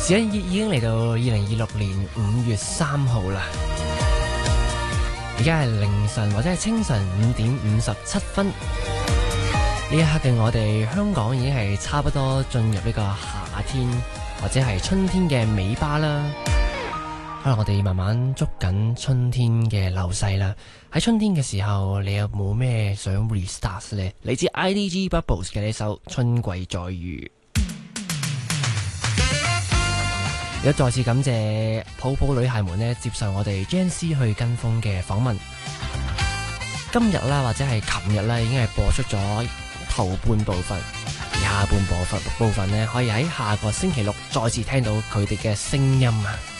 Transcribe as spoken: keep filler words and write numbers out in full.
時間已已經嚟到二零二六年五月三號啦，而家係凌晨或者係清晨五點五十七分。呢一刻嘅我哋香港已經係差不多進入呢個夏天或者係春天嘅尾巴啦。可能我哋慢慢捉緊春天嘅流逝啦。喺春天嘅時候，你有冇咩想 restart 呢？嚟自 I D G Bubbles 嘅呢首《春季再遇》。亦都再次感謝泡泡女孩們呢接受我哋 Gen C 去跟風嘅訪問。今日啦，或者係琴日啦，已經係播出咗頭半部分，下半部分部分呢，可以喺下個星期六再次聽到佢哋嘅聲音啊！